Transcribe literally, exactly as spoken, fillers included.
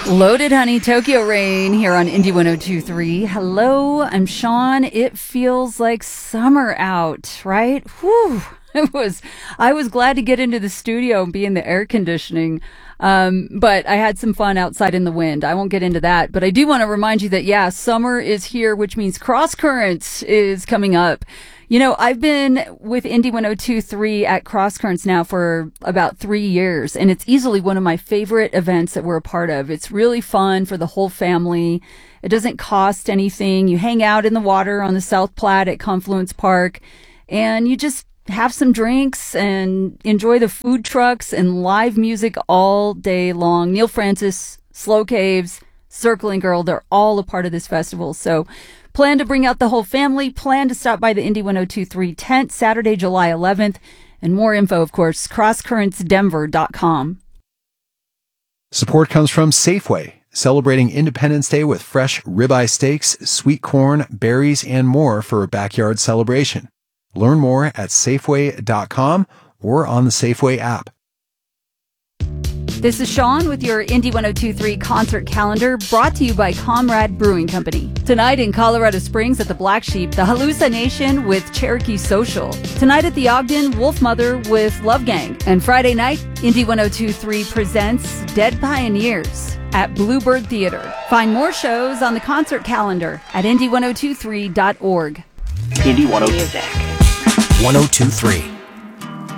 Loaded Honey, Tokyo Rain here on Indie one oh two point three. Hello, I'm Sean. It feels like summer out, right? Whew. It was, I was glad to get into the studio and be in the air conditioning. Um, but I had some fun outside in the wind. I won't get into that, but I do want to remind you that, yeah, summer is here, which means Cross Currents is coming up. You know, I've been with Indie one oh two point three at Cross Currents now for about three years, and it's easily one of my favorite events that we're a part of. It's really fun for the whole family. It doesn't cost anything. You hang out in the water on the South Platte at Confluence Park, and you just have some drinks and enjoy the food trucks and live music all day long. Neil Francis, Slow Caves, Circling Girl, they're all a part of this festival. So plan to bring out the whole family. Plan to stop by the Indie one oh two point three tent Saturday, July eleventh. And more info, of course, cross currents denver dot com. Support comes from Safeway, celebrating Independence Day with fresh ribeye steaks, sweet corn, berries, and more for a backyard celebration. Learn more at safeway dot com or on the Safeway app. This is Sean with your Indie one oh two point three concert calendar, brought to you by Comrade Brewing Company. Tonight in Colorado Springs at the Black Sheep, the Hallucination with Cherokee Social. Tonight at the Ogden, Wolf Mother with Love Gang. And Friday night, Indie one oh two point three presents Dead Pioneers at Bluebird Theater. Find more shows on the concert calendar at indie one oh two three dot org. Indie one oh two. one oh two point three.